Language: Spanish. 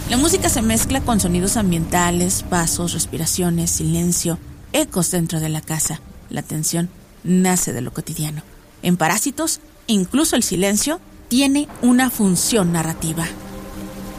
La música se mezcla con sonidos ambientales, pasos, respiraciones, silencio, ecos dentro de la casa. La tensión nace de lo cotidiano. En Parásitos, incluso el silencio tiene una función narrativa.